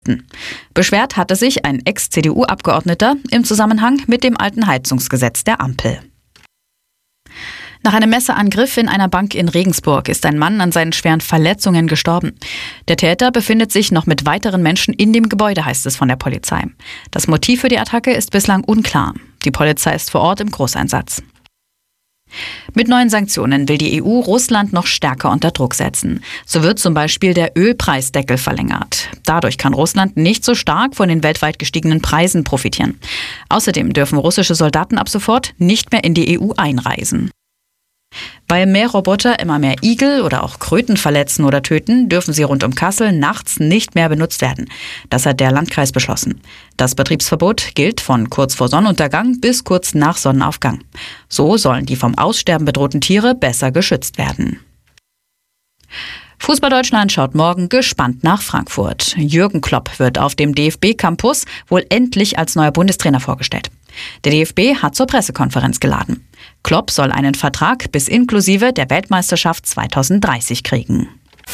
Beschwert hatte sich ein Ex-CDU-Abgeordneter im Zusammenhang mit dem alten Heizungsgesetz der Ampel. Nach einem Messerangriff in einer Bank in Regensburg ist ein Mann an seinen schweren Verletzungen gestorben. Der Täter befindet sich noch mit weiteren Menschen in dem Gebäude, heißt es von der Polizei. Das Motiv für die Attacke ist bislang unklar. Die Polizei ist vor Ort im Großeinsatz. Mit neuen Sanktionen will die EU Russland noch stärker unter Druck setzen. So wird zum Beispiel der Ölpreisdeckel verlängert. Dadurch kann Russland nicht so stark von den weltweit gestiegenen Preisen profitieren. Außerdem dürfen russische Soldaten ab sofort nicht mehr in die EU einreisen. Weil mehr Roboter immer mehr Igel oder auch Kröten verletzen oder töten, dürfen sie rund um Kassel nachts nicht mehr benutzt werden. Das hat der Landkreis beschlossen. Das Betriebsverbot gilt von kurz vor Sonnenuntergang bis kurz nach Sonnenaufgang. So sollen die vom Aussterben bedrohten Tiere besser geschützt werden. Fußball Deutschland schaut morgen gespannt nach Frankfurt. Jürgen Klopp wird auf dem DFB-Campus wohl endlich als neuer Bundestrainer vorgestellt. Der DFB hat zur Pressekonferenz geladen. Klopp soll einen Vertrag bis inklusive der Weltmeisterschaft 2030 kriegen.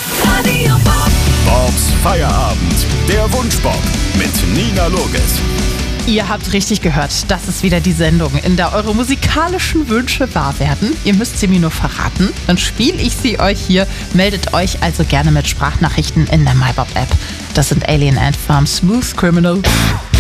Bobs Feierabend, der Wunschbob mit Nina Loges. Ihr habt richtig gehört, das ist wieder die Sendung, in der eure musikalischen Wünsche wahr werden. Ihr müsst sie mir nur verraten, dann spiele ich sie euch hier. Meldet euch also gerne mit Sprachnachrichten in der MyBob-App. Das sind Alien Ant Farm, Smooth Criminal